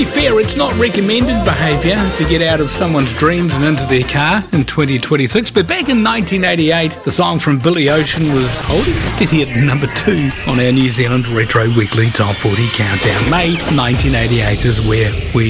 Fair, it's not recommended behaviour to get out of someone's dreams and into their car in 2026, but back in 1988, the song from Billy Ocean was holding steady at number 2 on our New Zealand Retro Weekly Top 40 Countdown. May 1988 is where we